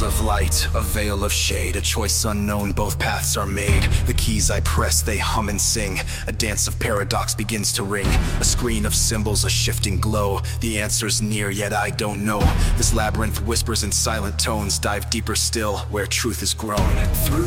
of light, a veil of shade, a choice unknown, both paths are made. The keys I press, they hum and sing. A dance of paradox begins to ring. A screen of symbols, a shifting glow. The answer's near, yet I don't know. This labyrinth whispers in silent tones. Dive deeper still, where truth is grown. Through